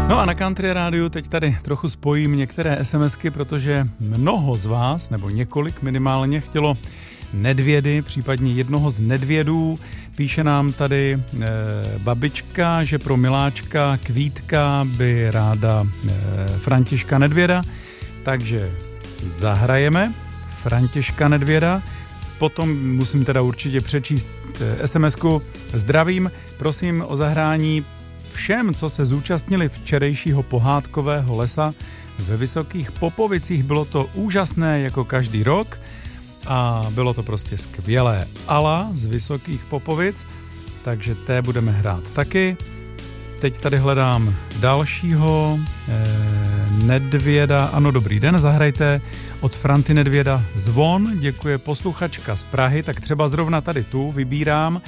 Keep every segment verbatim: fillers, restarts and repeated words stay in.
No a na Country Rádiu teď tady trochu spojím některé SMSky, protože mnoho z vás, nebo několik minimálně, chtělo nedvědy, případně jednoho z nedvědů. Píše nám tady e, babička, že pro miláčka Kvítka by ráda e, Františka Nedvěda, takže zahrajeme Františka Nedvěda. Potom musím teda určitě přečíst e, SMSku. Zdravím, prosím o zahrání všem, co se zúčastnili včerejšího pohádkového lesa ve Vysokých Popovicích. Bylo to úžasné jako každý rok a bylo to prostě skvělé. Ala z Vysokých Popovic, takže té budeme hrát taky. Teď tady hledám dalšího eh, Nedvěda. Ano, dobrý den, zahrajte od Franty Nedvěda Zvon. Děkuje posluchačka z Prahy, tak třeba zrovna tady tu vybírám.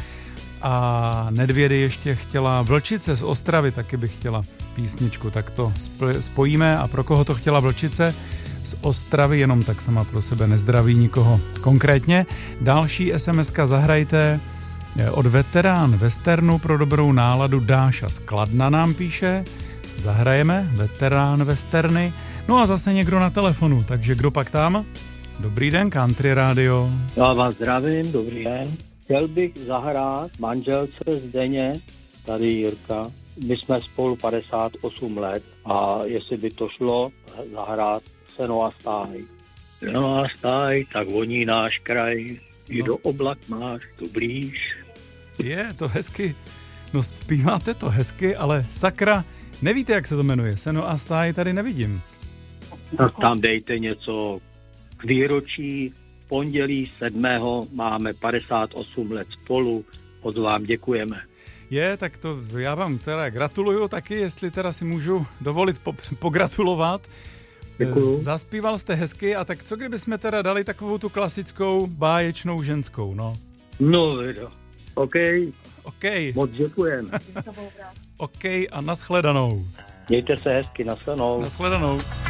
A Nedvědy ještě chtěla Vlčice z Ostravy, taky bych chtěla písničku, tak to spojíme. A pro koho to chtěla Vlčice z Ostravy, jenom tak sama pro sebe, nezdraví nikoho konkrétně. Další SMSka zahrajte od veterán westernu pro dobrou náladu. Dáša z Kladna nám píše, zahrajeme veterán westerny. No a zase někdo na telefonu, takže kdo pak tam? Dobrý den, Country Radio. Já vás zdravím, dobrý den. Chtěl bych zahrát manželce Zdeně, tady Jirka. My jsme spolu padesát osm let a jestli by to šlo zahrát Seno a stáj. Seno a stáj, tak voní náš kraj, i do oblak máš tu blíž. Je, to hezky, no zpíváte to hezky, ale sakra, nevíte, jak se to jmenuje. Seno a stáj tady nevidím. Tak tam dejte něco k výročí. Pondělí sedmého máme padesát osm let spolu, moc vám děkujeme. Je, tak to já vám teda gratuluju taky, jestli teda si můžu dovolit po, pogratulovat. Děkuju. Zaspíval jste hezky, a tak co kdybychom teda dali takovou tu klasickou báječnou ženskou, no? No, vědo. OK. OK. Moc děkujeme. OK a nashledanou. Mějte se hezky, nashledanou. Nashledanou.